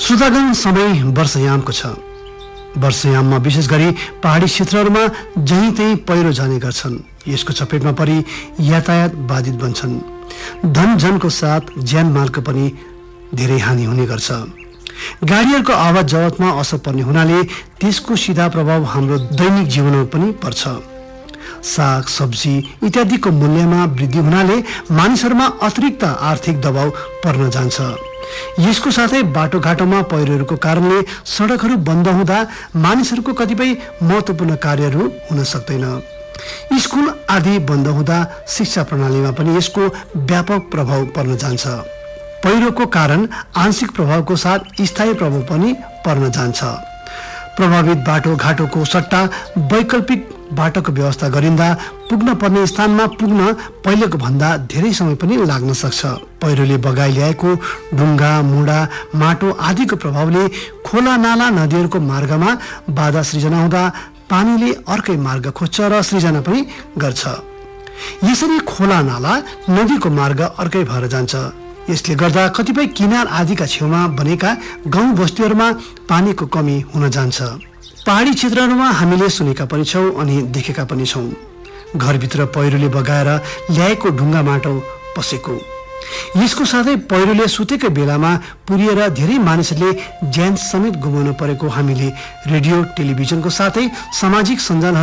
श्रोतागण, समय वर्षयामको छ। वर्षयाममा विशेष गरी पहाडी क्षेत्रहरूमा जहीँ तहीँ पहिरो जाने गर्छन्। यसको चपेटमा परि यातायात बाधित बन्छन्। धनजनको साथ ज्यानमालको पनि धेरै हानि हुने गर्छ। गाडीहरूको आवाज जवातमा असर पर्ने हुनाले त्यसको सीधा प्रभाव हाम्रो दैनिक जीवनमा पनि पर्छ। साग सब्जी इत्यादिको मूल्यमा वृद्धि हुनाले मानिसहरूमा अतिरिक्त आर्थिक दबाव पर्न जान्छ। यसको साथै बाटोघाटोमा पहिरोहरूको कारणले सडकहरू बन्द हुँदा मानिसहरूको कतिपय महत्त्वपूर्ण कार्यहरू हुन सक्दैन। स्कुल आदि बन्द हुँदा शिक्षा प्रणालीमा पनि यसको व्यापक प्रभाव पर्न जान्छ। पहिरोको कारण आंशिक प्रभावको साथ स्थायी प्रभाव पनि पर्न जान्छ। प्रभावित बाटोघाटोको सट्टा वैकल्पिक बाटोको व्यवस्था गरिँदा पुग्न पर्ने स्थानमा पुग्न पहिलेको भन्दा धेरै समय पनि लाग्न सक्छ। पहिरोले बगाई ल्याएको ढुङ्गा मुढा माटो आदिको प्रभावले खोला नाला नदीहरूको मार्गमा बाधा सृजना हुँदा पानीले अर्कै मार्ग खोज्छ र सृजना पनि गर्छ। यसरी खोला नाला नदीको मार्ग अर्कै भएर जान्छ। यसले गर्दा कतिपय किनार आदिका छेउमा बनेका गाउँ बस्तीहरूमा पानीको कमी हुन जान्छ। पहाडी क्षेत्रहरूमा हामीले सुनेका पनि छौँ अनि देखेका पनि छौँ। घरभित्र पहिरोले बगाएर ल्याएको ढुङ्गा माटो पसेको। यसको साथै पहिरोले सुतेकै बेलामा पुरिएर धेरै मानिसहरूले ज्यान समेत गुमाउन परेको हामीले रेडियो टेलिभिजनको साथै सामाजिक सञ्जालहरू